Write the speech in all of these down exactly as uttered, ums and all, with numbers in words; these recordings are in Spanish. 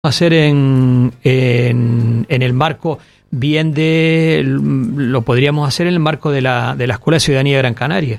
hacer en, en, en el marco bien de, lo podríamos hacer en el marco de la, de la Escuela de Ciudadanía de Gran Canaria,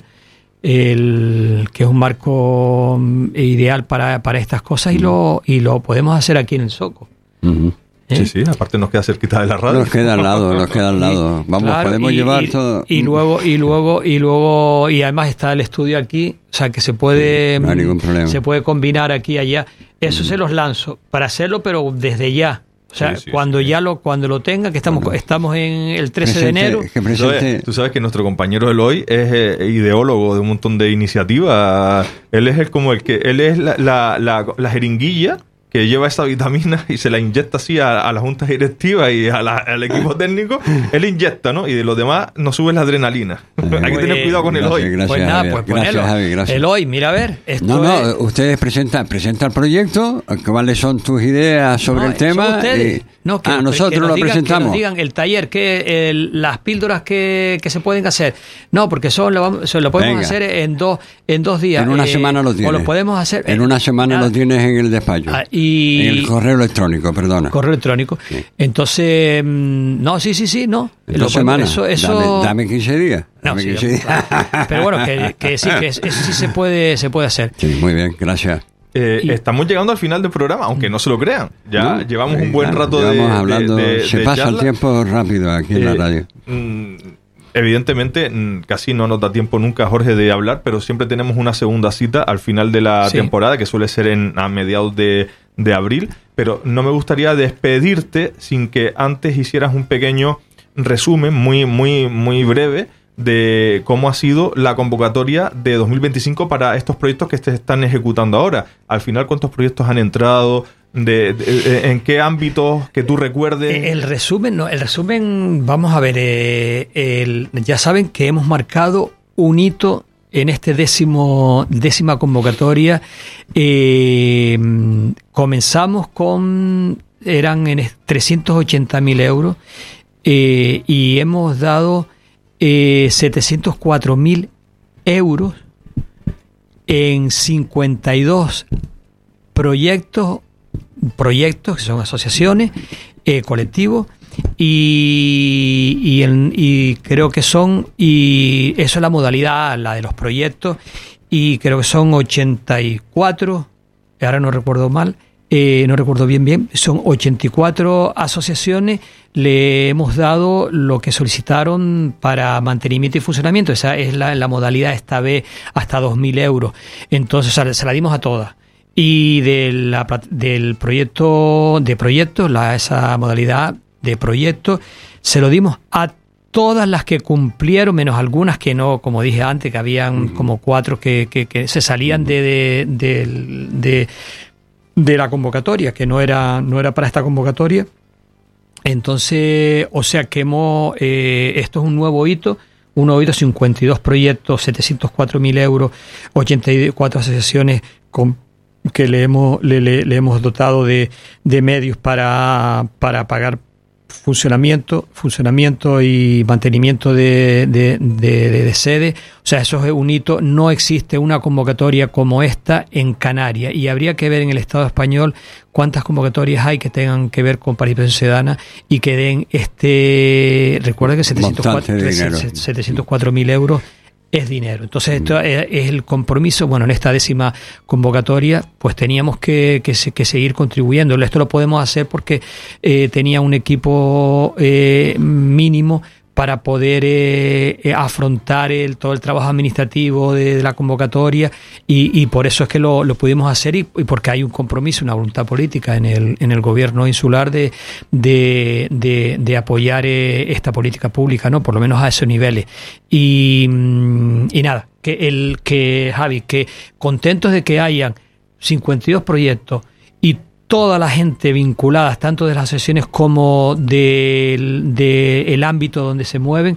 el, que es un marco ideal para, para estas cosas, uh-huh. y lo y lo podemos hacer aquí en el Soco. Uh-huh. ¿Eh? Sí, sí, aparte nos queda cerquita de la radio. Nos queda al lado, nos queda al lado. Vamos, claro, podemos y, llevar y, todo. Y luego, y luego, y luego, y además está el estudio aquí, o sea que se puede, no hay ningún problema. Se puede combinar aquí y allá. Eso uh-huh. se los lanzo para hacerlo, pero desde ya. O sea, sí, sí, cuando sí. ya lo cuando lo tenga, que estamos bueno. estamos en el trece presente, de enero. Que ¿Tú, sabes, tú sabes que nuestro compañero Eloy es eh, ideólogo de un montón de iniciativas. Él es el, como el que él es la, la, la, la jeringuilla que lleva esa vitamina y se la inyecta así a, a la junta directiva y a la, al equipo técnico. Él inyecta, ¿no? Y de los demás nos sube la adrenalina. Hay que tener cuidado con gracias, Eloy. Gracias, pues nada, Javier. pues gracias, ponelo. Javi, gracias. Eloy, mira a ver. Esto no, no, es... ustedes presentan, presentan el proyecto, cuáles son tus ideas sobre no, el tema. Y... No, que, ah, nosotros que nos lo digan, presentamos. Que nos digan el taller, que el, las píldoras que, que se pueden hacer. No, porque son, lo, vamos, lo podemos Venga. hacer en dos en dos días. En una eh, semana lo tienes. O lo podemos hacer. En una semana ah, lo tienes en el despacho. Ah, y en el correo electrónico, perdona. Correo electrónico. Sí. Entonces, no, sí, sí, sí, no. En dos semanas. Eso, eso... Dame, dame quince días. No, dame sí, quince días. Claro. Pero bueno, que, que sí, que eso sí se puede, se puede hacer. Sí, muy bien, gracias. Eh, y, estamos llegando al final del programa, aunque no se lo crean. Ya no, llevamos sí, un buen claro, rato de, hablando, de, de Se de pasa charla. el tiempo rápido aquí eh, en la radio. Mm, evidentemente, mm, casi no nos da tiempo nunca, Jorge, de hablar, pero siempre tenemos una segunda cita al final de la sí. temporada, que suele ser en, a mediados de, de abril. Pero no me gustaría despedirte sin que antes hicieras un pequeño resumen muy, muy, muy breve de cómo ha sido la convocatoria de dos mil veinticinco para estos proyectos que se están ejecutando ahora. Al final, ¿cuántos proyectos han entrado? De, de, de, ¿En qué ámbitos que tú recuerdes? El resumen, no, el resumen, vamos a ver, eh, el, ya saben que hemos marcado un hito en este décimo, décima convocatoria. Eh, comenzamos con, eran en trescientos ochenta mil euros eh, y hemos dado Eh, setecientos cuatro mil euros en cincuenta y dos proyectos, proyectos que son asociaciones, eh, colectivos, y, y, el, y creo que son, y eso es la modalidad, la de los proyectos, y creo que son ochenta y cuatro, ahora no recuerdo mal, Eh, no recuerdo bien bien, son ochenta y cuatro asociaciones, le hemos dado lo que solicitaron para mantenimiento y funcionamiento, esa es la, la modalidad esta vez hasta dos mil euros, entonces o sea, se la dimos a todas. Y de la, del proyecto de proyectos, la, esa modalidad de proyectos, se lo dimos a todas las que cumplieron, menos algunas que no, como dije antes, que habían uh-huh. como cuatro que, que, que se salían de... de, de, de de la convocatoria, que no era no era para esta convocatoria. Entonces, o sea que hemos eh, esto es un nuevo hito, un nuevo hito, cincuenta y dos proyectos, setecientos cuatro mil euros, ochenta y cuatro asociaciones con, que le hemos le, le, le hemos dotado de, de medios para, para pagar funcionamiento funcionamiento y mantenimiento de, de, de, de, de sede. O sea, eso es un hito. No existe una convocatoria como esta en Canarias, y habría que ver en el Estado español cuántas convocatorias hay que tengan que ver con participación ciudadana y que den este, recuerda que setecientos cuatro mil euros es dinero. Entonces, esto es, es el compromiso. Bueno, en esta décima convocatoria, pues teníamos que, que, que seguir contribuyendo. Esto lo podemos hacer porque eh, tenía un equipo eh, mínimo para poder eh, eh, afrontar el, todo el trabajo administrativo de, de la convocatoria, y, y por eso es que lo, lo pudimos hacer, y, y porque hay un compromiso, una voluntad política en el, en el gobierno insular de, de, de, de apoyar eh, esta política pública, ¿no? Por lo menos a esos niveles. Y, y nada, que el que Javi, que contentos de que hayan cincuenta y dos proyectos y toda la gente vinculada, tanto de las asociaciones como del de el ámbito donde se mueven,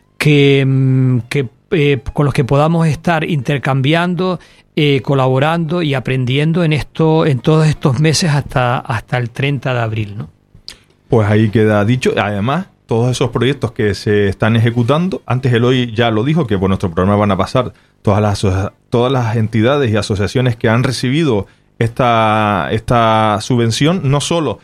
que, que eh, con los que podamos estar intercambiando, eh, colaborando y aprendiendo en esto, en todos estos meses hasta, hasta el treinta de abril, ¿no? Pues ahí queda dicho. Además, todos esos proyectos que se están ejecutando, antes Eloy ya lo dijo, que por nuestro programa van a pasar todas las, todas las entidades y asociaciones que han recibido esta, esta subvención, no solo